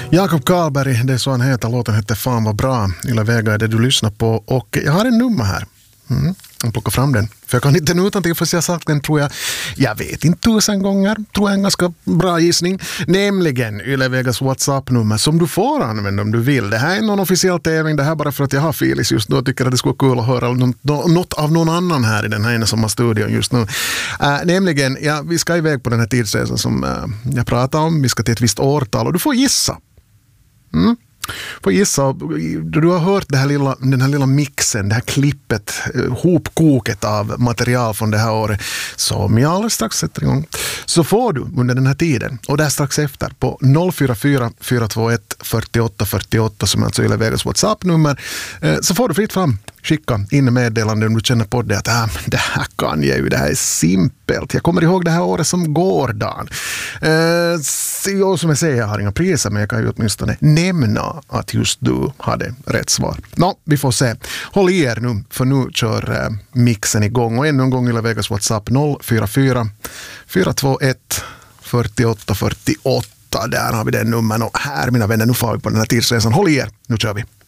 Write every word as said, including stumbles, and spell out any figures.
Jakob Karlberg, det är så han heter. Låten heter Fan vad bra. Yle Vega är det du lyssnar på. Och jag har en nummer här. Mm. Jag plockar fram den. För jag kan inte nu utan till, för jag har sagt den tror jag, jag vet inte tusen gånger, tror jag en ganska bra gissning. Nämligen Yle Vegas WhatsApp-nummer som du får använda om du vill. Det här är någon officiell tävling, det här bara för att jag har Filis just nu och tycker att det skulle vara kul att höra något, något av någon annan här i den här ensamma studion just nu. Äh, nämligen, ja, vi ska iväg på den här tidsresan som äh, jag pratade om. Vi ska till ett visst årtal och du får gissa. Mm. Får gissa, du har hört det här lilla, den här lilla mixen, det här klippet, hopkoket av material från det här året som jag alldeles strax sätter igång. Så får du under den här tiden och där strax efter på noll fyra fyra fyra två ett fyrtioåtta fyrtioåtta som alltså är Yle Vegas WhatsApp-nummer, så får du fritt fram skicka in meddelande om du känner på det att äh, det här kan jag ju, det här är simpelt. Jag kommer ihåg det här året som går, Dan. Eh, så, som jag säger, jag har inga priser men jag kan ju åtminstone nämna att just du hade rätt svar. Nå, vi får se. Håll i er nu, för nu kör eh, mixen igång. Och ännu en gång Yle Vegas WhatsApp noll fyra fyra fyra två ett fyrtioåtta fyrtioåtta. Där har vi den nummer. Och här, mina vänner, nu får vi på den här tidsresan. Håll i er, nu kör vi.